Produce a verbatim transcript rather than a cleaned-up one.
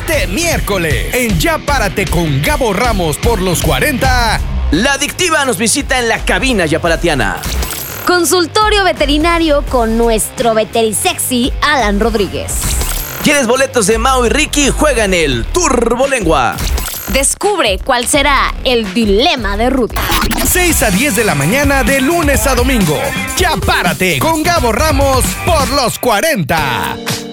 este miércoles en Ya Párate con Gabo Ramos por los cuarenta. La adictiva nos visita en la cabina yapalatiana. Consultorio veterinario con nuestro veterisexy Alan Rodríguez. ¿Quieres boletos de Mau y Ricky? Juega en el Turbolengua. Descubre cuál será el dilema de Rudy. seis a diez de la mañana de lunes a domingo. Ya Párate con Gabo Ramos por los cuarenta.